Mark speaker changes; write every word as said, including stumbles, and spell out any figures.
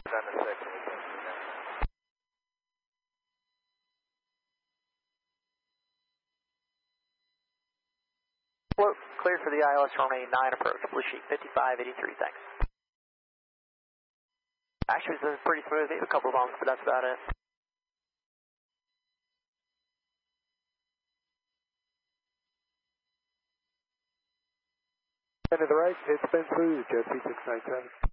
Speaker 1: On the second,
Speaker 2: Float cleared for the I L S runway nine approach, blue sheet fifty-five eighty-three, thanks. Actually, this is pretty smooth, maybe a couple of bumps, but that's about it.
Speaker 1: And to the right, it's been smooth, Jet C six nine seven.